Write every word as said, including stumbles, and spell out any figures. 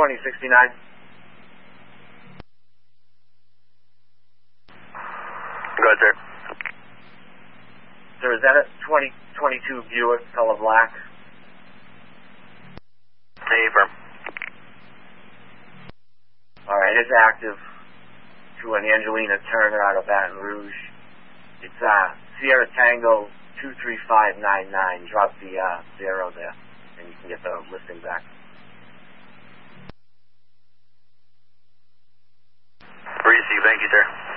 twenty sixty-nine. Go ahead, sir. Sir, is that a twenty twenty-two Buick, color black? Hey, firm. All right, it's active to an Angelina Turner out of Baton Rouge. It's uh, Sierra Tango two three five nine nine. Drop the uh, zero there, and you can get the listing back. Receive. Thank you, sir.